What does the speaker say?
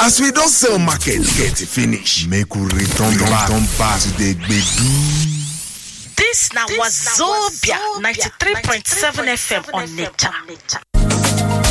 As we don't sell market, get it finish. Make we return back to the baby. This now was Zobia 93.7 FM on Nature.